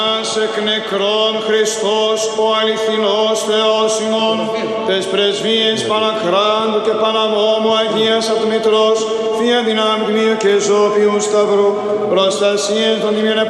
Εκ νεκρών Χριστός ο αληθινός Θεός ημών, τες πρεσβείες Πανακράντου και Παναμόμου Αγίας Ατμητρός, Θεία Δυνάμει Τμίου και Ζώπιου Σταυρού, προστασίες των τιμίων